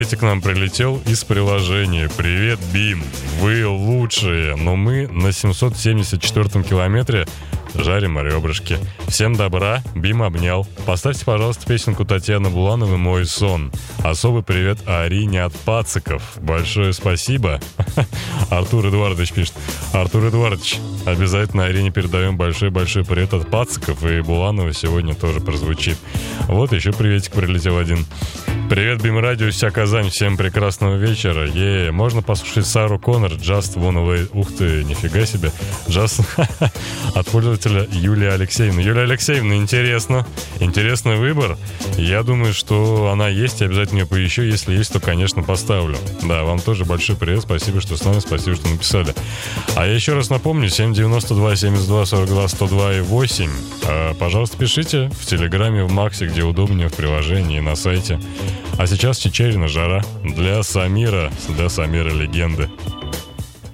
к нам прилетел из приложения. Привет, Бим, вы лучшие, но мы на 774-м километре жарим ребрышки. Всем добра, Бим обнял. Поставьте, пожалуйста, песенку Татьяны Булановой «Мой сон». Особый привет Арине от Пациков. Большое спасибо. Артур Эдуардович пишет. Артур Эдуардович, обязательно Арине передаем большой-большой привет от Пациков. И Буланова сегодня тоже прозвучит. Вот еще приветик прилетел один. Привет, Бим Радио, вся Казань, всем прекрасного вечера. Можно послушать Сару Коннор, Just Wanna Way. Ух ты, нифига себе. Just от пользователя Юлия Алексеевна. Юлия Алексеевна, интересно. Интересный выбор. Я думаю, что она есть, и обязательно ее поищу. Если есть, то, конечно, поставлю. Да, вам тоже большой привет, спасибо, что с нами, спасибо, что написали. А я еще раз напомню, 792 72 42 102 и 8. Пожалуйста, пишите в Телеграме, в Максе, где удобнее, в приложении, на сайте. А сейчас Чичерина, жара для Самира легенды.